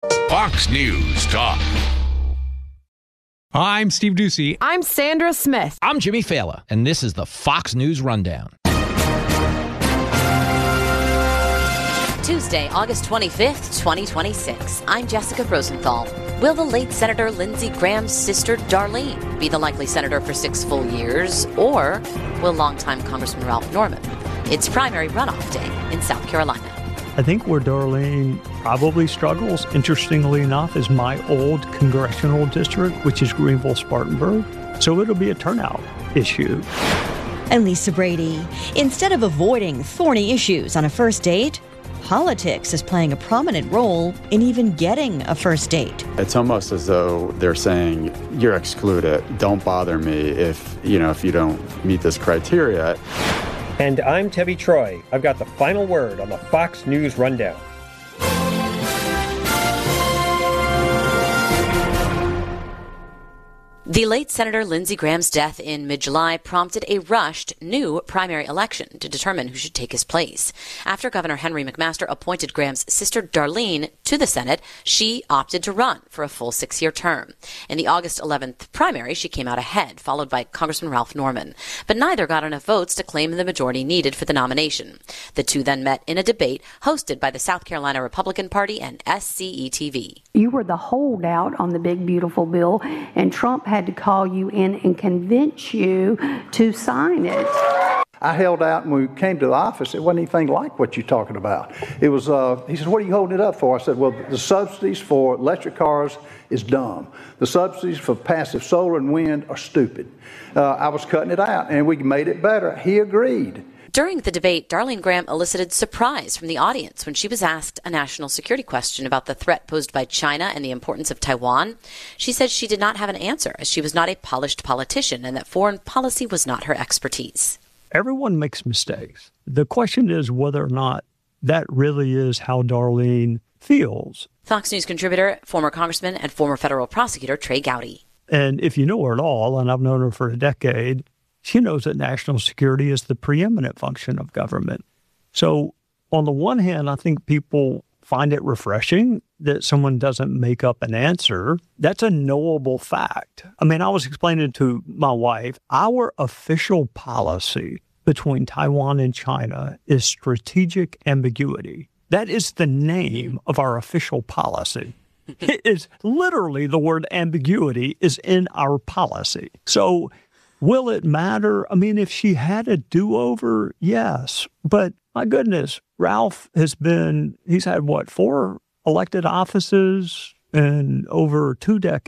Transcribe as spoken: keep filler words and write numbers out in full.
Fox News Talk. I'm Steve Ducey. I'm Sandra Smith. I'm Jimmy Fallon, and this is the Fox News Rundown. Tuesday, August twenty-fifth, twenty twenty-six. I'm Jessica Rosenthal. Will the late Senator Lindsey Graham's sister Darlene be the likely senator for six full years, or will longtime Congressman Ralph Norman? It's primary runoff day in South Carolina. I think where Darlene probably struggles, interestingly enough, is my old congressional district, which is Greenville-Spartanburg. So it'll be a turnout issue. And Lisa Brady. Instead of avoiding thorny issues on a first date, politics is playing a prominent role in even getting a first date. It's almost as though they're saying, you're excluded. Don't bother me if, you know, if you don't meet this criteria. And I'm Tebby Troy. I've got the final word on the Fox News Rundown. The late Senator Lindsey Graham's death in mid-July prompted a rushed new primary election to determine who should take his place. After Governor Henry McMaster appointed Graham's sister Darlene to the Senate, she opted to run for a full six-year term. In the August eleventh primary, she came out ahead, followed by Congressman Ralph Norman. But neither got enough votes to claim the majority needed for the nomination. The two then met in a debate hosted by the South Carolina Republican Party and S C E T V. You were the holdout on the big, beautiful bill, and Trump had to call you in and convince you to sign it. I held out, and when we came to the office, it wasn't anything like what you're talking about. It was, uh, he said, what are you holding it up for? I said, well, the subsidies for electric cars is dumb. The subsidies for passive solar and wind are stupid. Uh, I was cutting it out, and we made it better. He agreed. During the debate, Darlene Graham elicited surprise from the audience when she was asked a national security question about the threat posed by China and the importance of Taiwan. She said she did not have an answer, as she was not a polished politician and that foreign policy was not her expertise. Everyone makes mistakes. The question is whether or not that really is how Darlene feels. Fox News contributor, former congressman, and former federal prosecutor Trey Gowdy. And if you know her at all, and I've known her for a decade, she knows that national security is the preeminent function of government. So on the one hand, I think people find it refreshing that someone doesn't make up an answer. That's a knowable fact. I mean, I was explaining to my wife, our official policy between Taiwan and China is strategic ambiguity. That is the name of our official policy. It is literally the word ambiguity is in our policy. So will it matter? I mean, if she had a do-over, yes. But my goodness, Ralph has been, he's had what, four elected offices in over two decades.